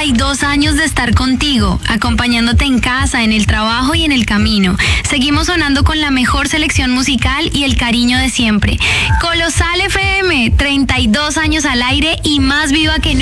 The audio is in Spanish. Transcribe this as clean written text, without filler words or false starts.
32 años de estar contigo, acompañándote en casa, en el trabajo y en el camino. Seguimos sonando con la mejor selección musical y el cariño de siempre. Colosal FM, 32 años al aire y más viva que nunca.